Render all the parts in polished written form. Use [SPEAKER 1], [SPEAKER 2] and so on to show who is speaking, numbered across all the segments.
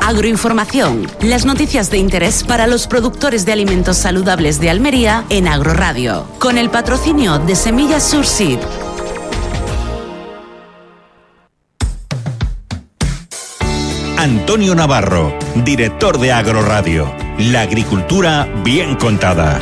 [SPEAKER 1] Agroinformación, las noticias de interés para los productores de alimentos saludables de Almería en Agroradio, con el patrocinio de Semillas Surseed.
[SPEAKER 2] Antonio Navarro, director de Agroradio. La agricultura bien contada.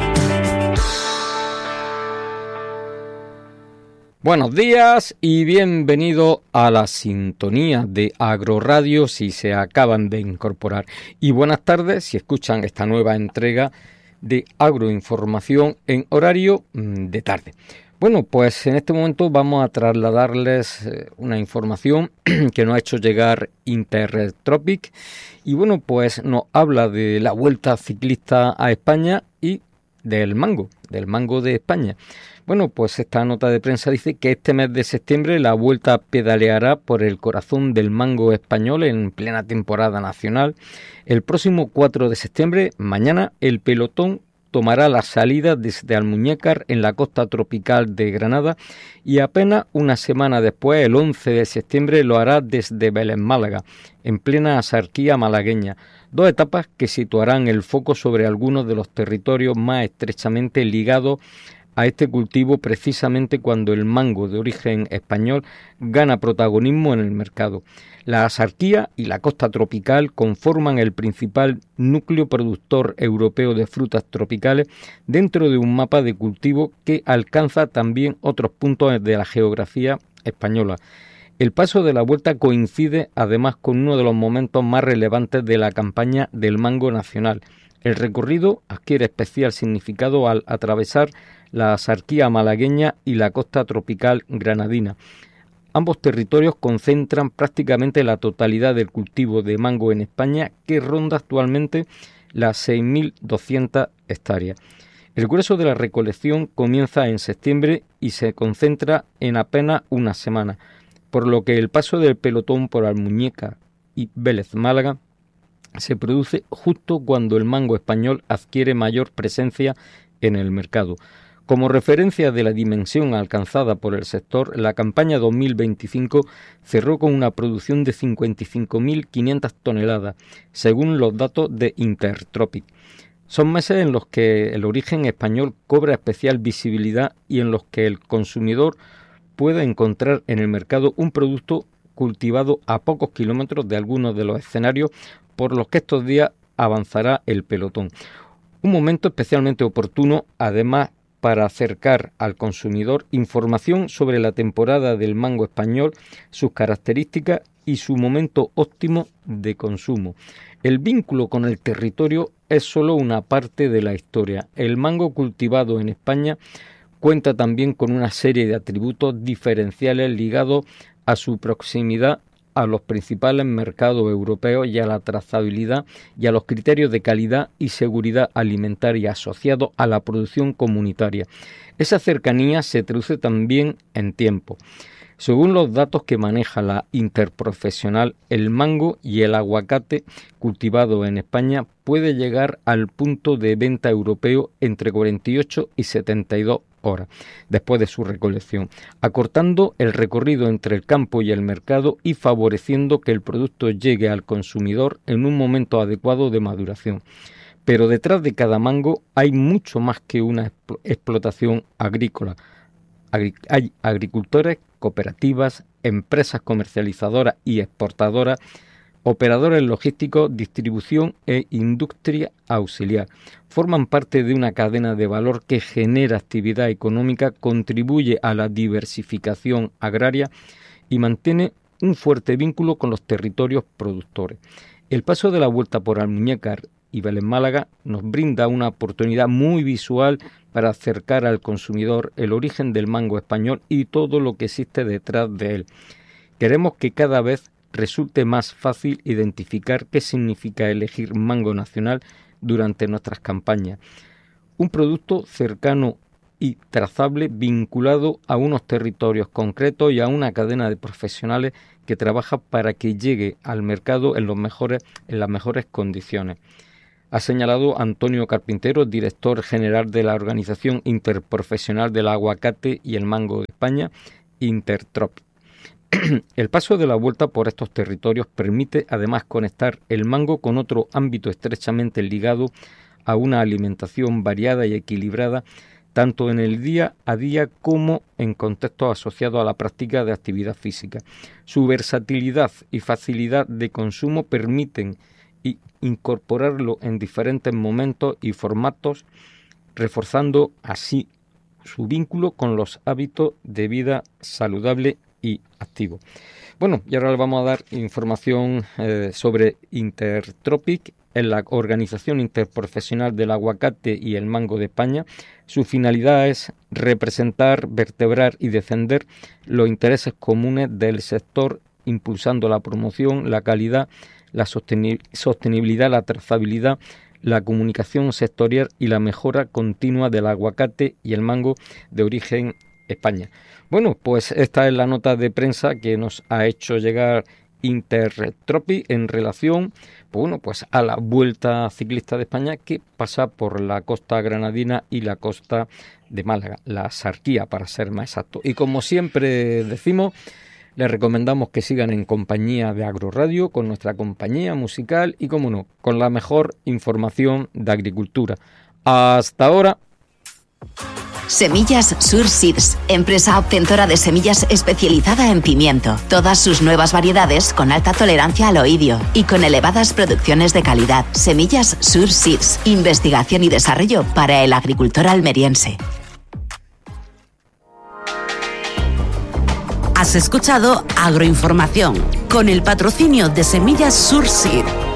[SPEAKER 3] Buenos días y bienvenido a la sintonía de Agroradio si se acaban de incorporar. Y buenas tardes si escuchan esta nueva entrega de Agroinformación en horario de tarde. Bueno, pues en este momento vamos a trasladarles una información que nos ha hecho llegar Intertropic. Y bueno, pues nos habla de la Vuelta Ciclista a España y del mango de España. Bueno, pues esta nota de prensa dice que este mes de septiembre la Vuelta pedaleará por el corazón del mango español en plena temporada nacional. El próximo 4 de septiembre, mañana, el pelotón tomará la salida desde Almuñécar en la costa tropical de Granada y apenas una semana después, el 11 de septiembre, lo hará desde Vélez, Málaga, en plena axarquía malagueña. Dos etapas que situarán el foco sobre algunos de los territorios más estrechamente ligados a este cultivo precisamente cuando el mango de origen español gana protagonismo en el mercado. La axarquía y la costa tropical conforman el principal núcleo productor europeo de frutas tropicales dentro de un mapa de cultivo que alcanza también otros puntos de la geografía española. El paso de la Vuelta coincide además con uno de los momentos más relevantes de la campaña del mango nacional. El recorrido adquiere especial significado al atravesar la axarquía malagueña y la costa tropical granadina. Ambos territorios concentran prácticamente la totalidad del cultivo de mango en España, que ronda actualmente las 6.200 hectáreas. El grueso de la recolección comienza en septiembre y se concentra en apenas una semana, por lo que el paso del pelotón por Almuñécar y Vélez, Málaga, se produce justo cuando el mango español adquiere mayor presencia en el mercado. Como referencia de la dimensión alcanzada por el sector, la campaña 2025 cerró con una producción de 55.500 toneladas, según los datos de Intertropic. Son meses en los que el origen español cobra especial visibilidad y en los que el consumidor puede encontrar en el mercado un producto cultivado a pocos kilómetros de algunos de los escenarios por los que estos días avanzará el pelotón. Un momento especialmente oportuno, además, para acercar al consumidor información sobre la temporada del mango español, sus características y su momento óptimo de consumo. El vínculo con el territorio es solo una parte de la historia. El mango cultivado en España cuenta también con una serie de atributos diferenciales ligados a su proximidad a los principales mercados europeos y a la trazabilidad y a los criterios de calidad y seguridad alimentaria asociados a la producción comunitaria. Esa cercanía se traduce también en tiempo. Según los datos que maneja la Interprofesional, el mango y el aguacate cultivado en España puede llegar al punto de venta europeo entre 48 y 72 horas después de su recolección, acortando el recorrido entre el campo y el mercado y favoreciendo que el producto llegue al consumidor en un momento adecuado de maduración. Pero detrás de cada mango hay mucho más que una explotación agrícola. Hay agricultores, cooperativas, empresas comercializadoras y exportadoras, operadores logísticos, distribución e industria auxiliar. Forman parte de una cadena de valor que genera actividad económica, contribuye a la diversificación agraria y mantiene un fuerte vínculo con los territorios productores. El paso de la Vuelta por Almuñécar y Vélez, Málaga nos brinda una oportunidad muy visual para acercar al consumidor el origen del mango español y todo lo que existe detrás de él. Queremos que cada vez resulte más fácil identificar qué significa elegir mango nacional durante nuestras campañas. Un producto cercano y trazable vinculado a unos territorios concretos y a una cadena de profesionales que trabaja para que llegue al mercado en las mejores condiciones. Ha señalado Antonio Carpintero, director general de la Organización Interprofesional del Aguacate y el Mango de España, Intertropic. El paso de la Vuelta por estos territorios permite además conectar el mango con otro ámbito estrechamente ligado a una alimentación variada y equilibrada, tanto en el día a día como en contextos asociados a la práctica de actividad física. Su versatilidad y facilidad de consumo permiten incorporarlo en diferentes momentos y formatos, reforzando así su vínculo con los hábitos de vida saludable y activo. Bueno, y ahora le vamos a dar información sobre Intertropic. En la Organización Interprofesional del Aguacate y el Mango de España. Su finalidad es representar, vertebrar y defender los intereses comunes del sector, impulsando la promoción, la calidad, la sostenibilidad, la trazabilidad, la comunicación sectorial y la mejora continua del aguacate y el mango de origen España. Bueno, pues esta es la nota de prensa que nos ha hecho llegar Intertropic en relación, pues a la Vuelta Ciclista de España, que pasa por la costa granadina y la costa de Málaga, la Sarquía para ser más exacto. Y como siempre decimos, les recomendamos que sigan en compañía de Agroradio, con nuestra compañía musical y, como no, con la mejor información de agricultura. Hasta ahora.
[SPEAKER 4] Semillas Sur Seeds, empresa obtentora de semillas especializada en pimiento. Todas sus nuevas variedades con alta tolerancia al oidio y con elevadas producciones de calidad. Semillas Sur Seeds, investigación y desarrollo para el agricultor almeriense.
[SPEAKER 1] Has escuchado Agroinformación con el patrocinio de Semillas Sur Seeds.